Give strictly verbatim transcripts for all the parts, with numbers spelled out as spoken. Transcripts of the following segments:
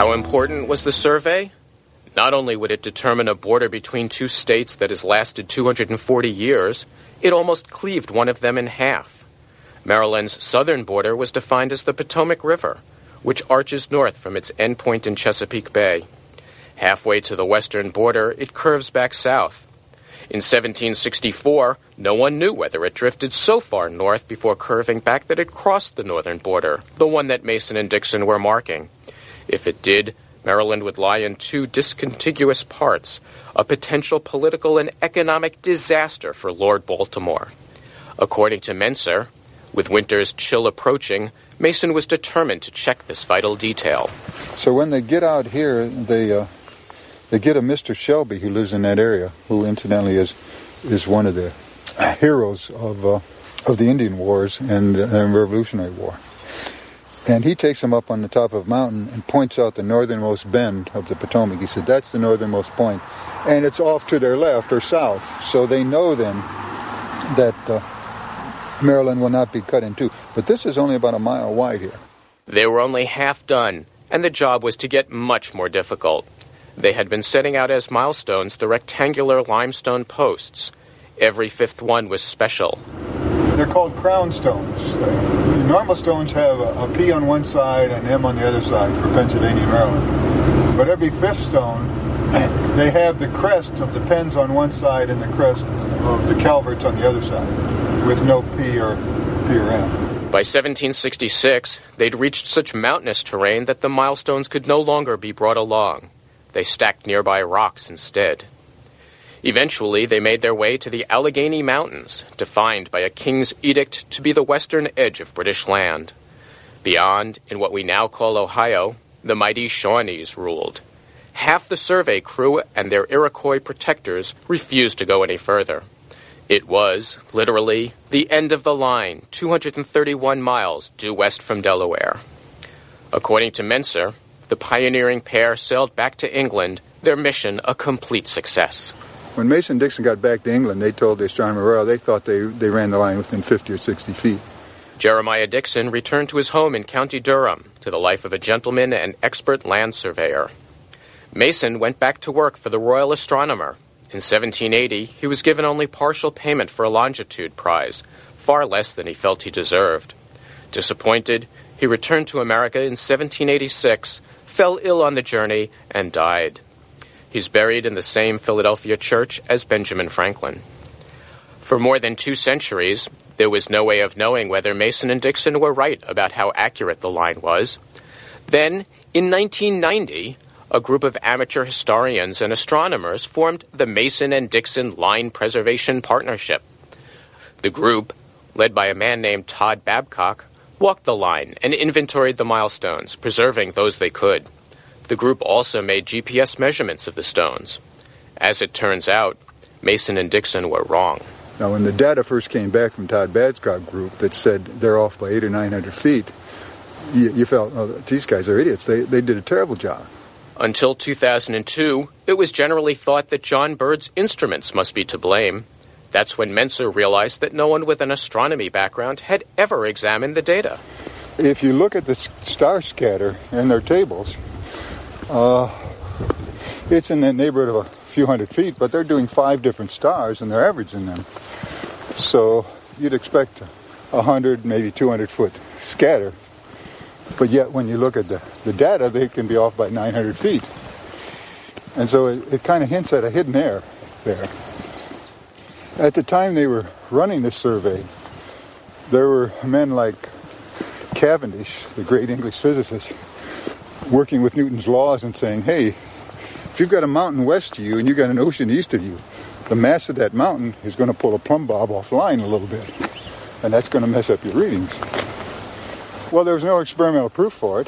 How important was the survey? Not only would it determine a border between two states that has lasted two hundred forty years, it almost cleaved one of them in half. Maryland's southern border was defined as the Potomac River, which arches north from its endpoint in Chesapeake Bay. Halfway to the western border, it curves back south. In seventeen sixty-four, no one knew whether it drifted so far north before curving back that it crossed the northern border, the one that Mason and Dixon were marking. If it did, Maryland would lie in two discontiguous parts, a potential political and economic disaster for Lord Baltimore. According to Menser, with winter's chill approaching, Mason was determined to check this vital detail. So when they get out here, they uh, they get a Mister Shelby who lives in that area, who incidentally is is one of the heroes of uh, of the Indian Wars and the uh, Revolutionary War. And he takes them up on the top of a mountain and points out the northernmost bend of the Potomac. He said, that's the northernmost point. And it's off to their left or south. So they know then that uh, Maryland will not be cut in two. But this is only about a mile wide here. They were only half done, and the job was to get much more difficult. They had been setting out as milestones the rectangular limestone posts. Every fifth one was special. They're called crown stones. The normal stones have a, a P on one side and M on the other side for Pennsylvania and Maryland. But every fifth stone, they have the crest of the Penns on one side and the crest of the Calverts on the other side, with no P or P or M. By seventeen sixty-six, they'd reached such mountainous terrain that the milestones could no longer be brought along. They stacked nearby rocks instead. Eventually, they made their way to the Allegheny Mountains, defined by a king's edict to be the western edge of British land. Beyond, in what we now call Ohio, the mighty Shawnees ruled. Half the survey crew and their Iroquois protectors refused to go any further. It was, literally, the end of the line, two hundred thirty-one miles due west from Delaware. According to Menser, the pioneering pair sailed back to England, their mission a complete success. When Mason and Dixon got back to England, they told the Astronomer Royal they thought they, they ran the line within fifty or sixty feet. Jeremiah Dixon returned to his home in County Durham, to the life of a gentleman and expert land surveyor. Mason went back to work for the Royal Astronomer. In seventeen eighty, he was given only partial payment for a longitude prize, far less than he felt he deserved. Disappointed, he returned to America in seventeen eighty-six, fell ill on the journey, and died. He's buried in the same Philadelphia church as Benjamin Franklin. For more than two centuries, there was no way of knowing whether Mason and Dixon were right about how accurate the line was. Then, in nineteen ninety, a group of amateur historians and astronomers formed the Mason and Dixon Line Preservation Partnership. The group, led by a man named Todd Babcock, walked the line and inventoried the milestones, preserving those they could. The group also made G P S measurements of the stones. As it turns out, Mason and Dixon were wrong. Now, when the data first came back from Todd Babcock group that said they're off by eight or nine hundred feet, you, you felt, oh, these guys are idiots. They they did a terrible job. Until two thousand two, it was generally thought that John Bird's instruments must be to blame. That's when Menser realized that no one with an astronomy background had ever examined the data. If you look at the star scatter in their tables, uh, it's in the neighborhood of a few hundred feet, but they're doing five different stars and they're averaging them. So you'd expect a hundred, maybe two hundred foot scatter. But yet when you look at the, the data, they can be off by nine hundred feet. And so it, it kind of hints at a hidden error there. At the time they were running this survey, there were men like Cavendish, the great English physicist, working with Newton's laws and saying, hey, if you've got a mountain west of you and you've got an ocean east of you, the mass of that mountain is going to pull a plumb bob offline a little bit. And that's going to mess up your readings. Well, there was no experimental proof for it.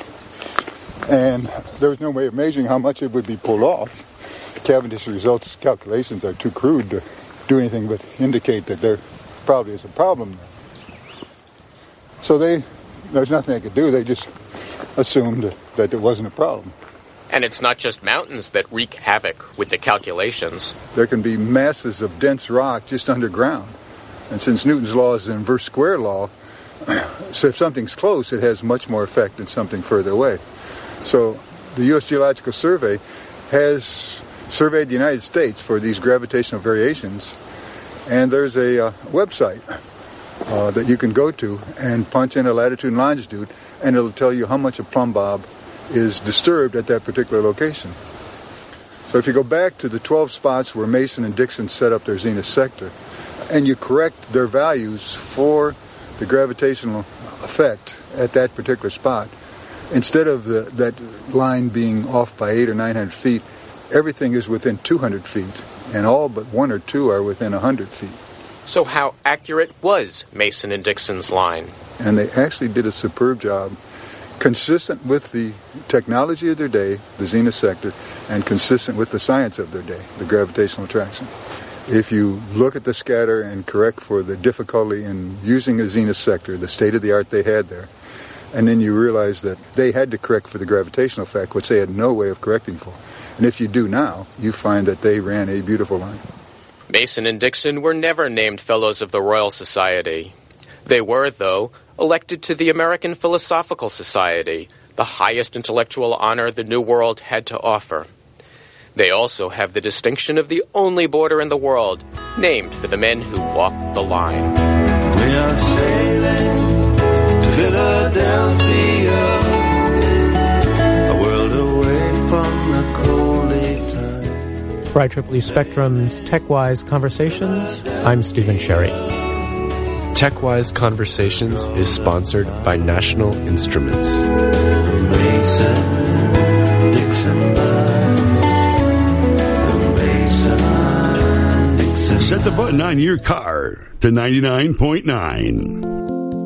And there was no way of measuring how much it would be pulled off. Cavendish's results calculations are too crude to do anything but indicate that there probably is a problem there. So they, there's nothing they could do. They just assumed that, that there wasn't a problem. And it's not just mountains that wreak havoc with the calculations. There can be masses of dense rock just underground. And since Newton's law is an inverse square law, so if something's close, it has much more effect than something further away. So the U S Geological Survey has surveyed the United States for these gravitational variations, and there's a uh, website uh, that you can go to and punch in a latitude and longitude, and it'll tell you how much a plumb bob is disturbed at that particular location. So if you go back to the twelve spots where Mason and Dixon set up their zenith sector, and you correct their values for the gravitational effect at that particular spot, instead of the, that line being off by eight or nine hundred feet, everything is within two hundred feet, and all but one or two are within one hundred feet. So how accurate was Mason and Dixon's line? And they actually did a superb job, consistent with the technology of their day, the zenith sector, and consistent with the science of their day, the gravitational attraction. If you look at the scatter and correct for the difficulty in using a zenith sector, the state-of-the-art they had there, and then you realize that they had to correct for the gravitational effect, which they had no way of correcting for. And if you do now, you find that they ran a beautiful line. Mason and Dixon were never named Fellows of the Royal Society. They were, though, elected to the American Philosophical Society, the highest intellectual honor the New World had to offer. They also have the distinction of the only border in the world named for the men who walked the line. We are sailing to Philadelphia, a world away from the coldy tide. For I triple E Spectrum's TechWise Conversations, I'm Stephen Sherry. TechWise Conversations is sponsored by National Instruments. Mason, Dixon line. The Mason, Dixon. Set the button on your car to ninety-nine point nine.